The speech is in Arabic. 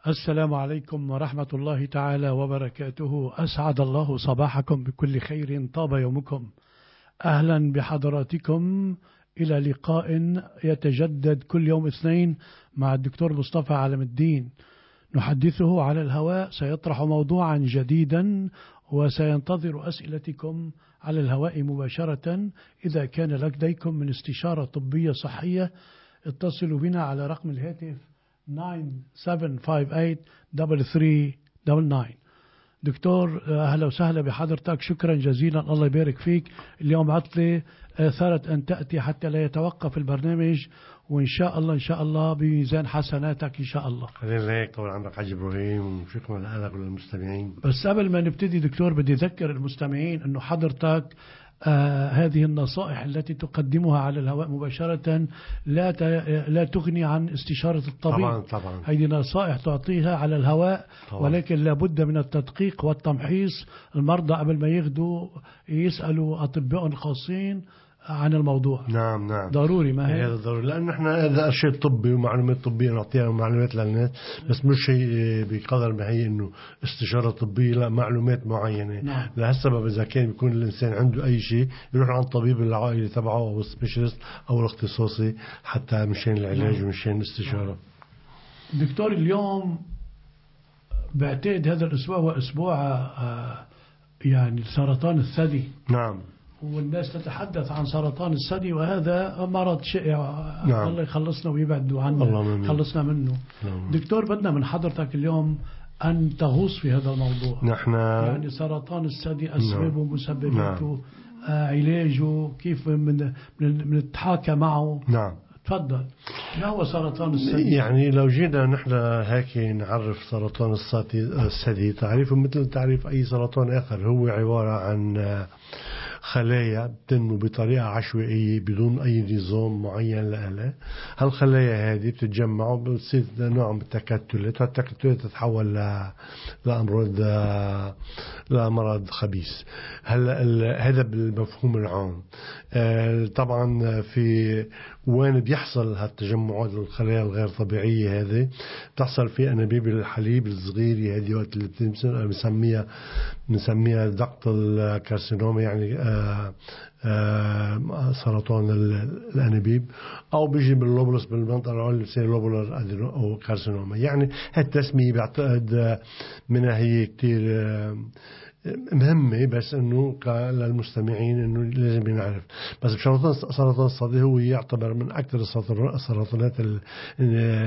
السلام عليكم ورحمة الله تعالى وبركاته. أسعد الله صباحكم بكل خير، طاب يومكم. أهلا بحضراتكم إلى لقاء يتجدد كل يوم اثنين مع الدكتور مصطفى علم الدين، نحدثه على الهواء. سيطرح موضوعا جديدا وسينتظر أسئلتكم على الهواء مباشرة. إذا كان لديكم من استشارة طبية صحية اتصلوا بنا على رقم الهاتف 9758-3399. دكتور أهلا وسهلا بحضرتك، شكرا جزيلا، الله يبارك فيك. اليوم عطلة ثارت أن تأتي حتى لا يتوقف البرنامج، وإن شاء الله بميزان حسناتك إن شاء الله. خلينا هيك طول عمرك حاج إبراهيم، وشكرا لك وللمستمعين. بس قبل ما نبتدي دكتور بدي أذكر المستمعين أنه حضرتك هذه النصائح التي تقدمها على الهواء مباشرة لا تغني عن استشارة الطبيب. طبعا. هذه نصائح تعطيها على الهواء طبعا. ولكن لابد من التدقيق والتمحيص. المرضى قبل ما ياخذوا يسألوا أطباء خاصين عن الموضوع. نعم ضروري. ما هي هذا ضروري، لأن احنا هذا شيء طبي ومعلومات طبية نعطيها معلومات للناس، بس مش شيء بقدر ما هي إنه استشارة طبية، لا معلومات معينة. نعم. لهالسبب إذا كان بيكون الإنسان عنده أي شيء يروح عند طبيب العائلي تبعه أو السبيشاليست أو الاختصاصي حتى مشان العلاج. نعم. ومشان الاستشارة. دكتور اليوم بعتقد هذا الأسبوع هو أسبوع يعني سرطان الثدي. نعم. والناس تتحدث عن سرطان الثدي، وهذا مرض شائع. نعم. الله يخلصنا ويبعد عنا، خلصنا منه. نعم. دكتور بدنا من حضرتك اليوم أن تغوص في هذا الموضوع. نحن يعني سرطان الثدي، أسبابه ومسبباته. نعم. علاجه، كيف بنتحاكى معه. نعم. تفضل. ما هو سرطان الثدي؟ يعني لو جينا نحن هيك نعرف سرطان الثدي تعريفه مثل تعريف أي سرطان آخر، هو عبارة عن خلايا بتنمو بطريقة عشوائية بدون أي نظام معين لها. هالخلايا هذه بتتجمع وبتصير نوع من التكتلات، والتكتلات تتحول لأمراض خبيث. هذا بالمفهوم العام. طبعا في وين بيحصل هالتجمعات الخلايا الغير طبيعية هذه؟ بتحصل في أنابيب الحليب الصغيرة هذه، وقت اللي بنسميها دقة الكارسينوما، يعني سرطان الأنابيب، أو بيجي باللوبولس بالمنطقة العليا بصير لوبولار أو كارسينوما. يعني هالتسمية بعتقد منها هي كتير مهمة، بس إنه للمستمعين إنه لازم ينعرف. بس بشرط سرطان الثدي هو يعتبر من أكثر السرطانات